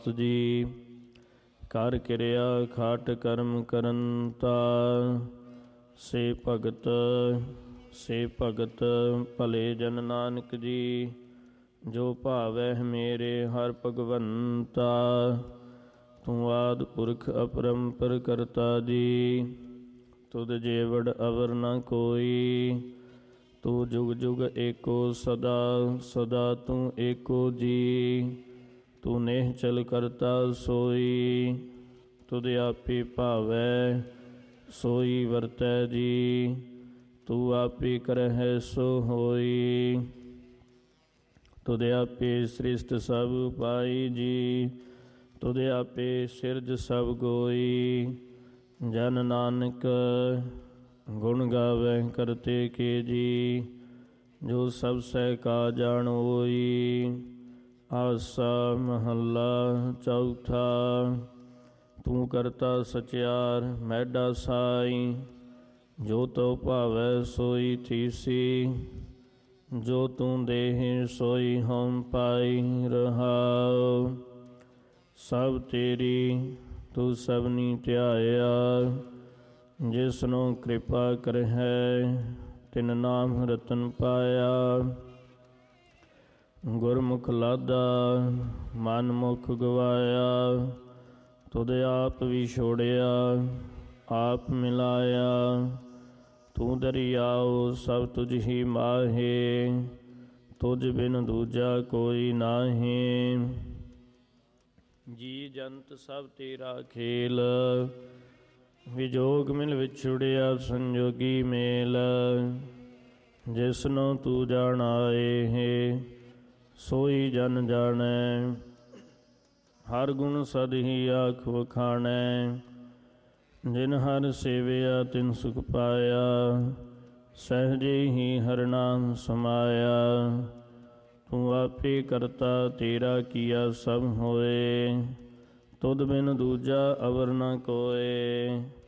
ਜੀ ਕਰ ਕਿਰਿਆ ਖਾਟ ਕਰਮ ਕਰੰਤਾ ਸੇ ਭਗਤ ਭਲੇ ਜਨ ਨਾਨਕ ਜੀ ਜੋ ਭਾਵੈ ਮੇਰੇ ਹਰਿ ਭਗਵੰਤਾ ਤੂੰ ਆਦਿ ਪੁਰਖ ਅਪਰੰਪਰ ਕਰਤਾ ਜੀ ਤੁਧ ਜੇਵੜ ਅਵਰ ਨ ਕੋਈ ਤੂੰ ਜੁਗ ਜੁਗ ਏਕੋ ਸਦਾ ਸਦਾ ਤੂੰ ਏਕੋ ਜੀ ਤੂੰ ਨਿਹਚਲ ਕਰਤਾ ਸੋਈ ਤੁਧ ਆਪੇ ਭਾਵੈ ਸੋਈ ਵਰਤੈ ਜੀ ਤੂੰ ਆਪੇ ਕਰਹਿ ਸੋ ਹੋਈ ਤੁਧ ਆਪੇ ਸ੍ਰਿਸ਼ਟ ਸਭ ਪਾਈ ਜੀ ਤੁਧ ਆਪੇ ਸਿਰਜ ਸਭ ਗੋਈ ਜਨ ਨਾਨਕ ਗੁਣ ਗਾਵੈ ਕਰਤੇ ਕੇ ਜੀ ਜੋ ਸਭ ਸਹਿ ਕਾ ਜਾਣ ਹੋਈ ਆਸਾ ਮਹੱਲਾ ਚੌਥਾ ਤੂੰ ਕਰਤਾ ਸਚਿਆਰ ਮੈਡਾ ਸਾਈ ਜੋ ਤੋ ਭਾਵੈ ਸੋਈ ਥੀਸੀ ਜੋ ਤੂੰ ਦੇਹਿ ਸੋਈ ਹਉ ਪਾਈ ਰਹਾਉ ਸਭ ਤੇਰੀ ਤੂੰ ਸਭਨੀ ਧਿਆਇਆ ਜਿਸਨੂੰ ਕਿਰਪਾ ਕਰਹਿ ਤਿਨ ਨਾਮ ਰਤਨ ਪਾਇਆ ਗੁਰਮੁਖ ਲਾਦਾ ਮਨ ਮੁਖ ਗਵਾਇਆ ਤੁਧ ਆਪ ਵੀ ਛੋੜਿਆ ਆਪ ਮਿਲਾਇਆ ਤੂੰ ਦਰਿਆਉ ਸਭ ਤੁਝ ਹੀ ਮਾਹੇ ਤੁਝ ਬਿਨ ਦੂਜਾ ਕੋਈ ਨਾਹੀਂ ਜੀ ਜੰਤ ਸਭ ਤੇਰਾ ਖੇਲ ਵਿਜੋਗ ਮਿਲ ਵਿਛੁੜਿਆ ਸੰਜੋਗੀ ਮੇਲ ਜਿਸਨੂੰ ਤੂੰ ਜਾਣਾਏ ਹੈ ਸੋਈ ਜਨ ਜਾਣੈ ਹਰ ਗੁਣ ਸਦ ਹੀ ਆਖ ਵਖਾਣੈ ਜਿਨ ਹਰ ਸੇਵਿਆ ਤਿਨ ਸੁਖ ਪਾਇਆ ਸਹਿਜੇ ਹੀ ਹਰਿ ਨਾਮ ਸਮਾਇਆ ਤੂੰ ਆਪੇ ਕਰਤਾ ਤੇਰਾ ਕੀਆ ਸਭ ਹੋਏ ਤੁਧ ਬਿਨ ਦੂਜਾ ਅਵਰ ਨ ਕੋਏ।